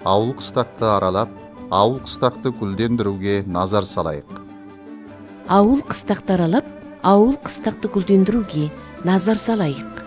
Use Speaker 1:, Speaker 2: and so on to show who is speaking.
Speaker 1: ауыл қыстақты аралап, ауыл қыстақты гүлдендіруге назар салайық.
Speaker 2: Ауыл қыстақты аралап, ауыл қыстақты гүлдендіруге назар салайық.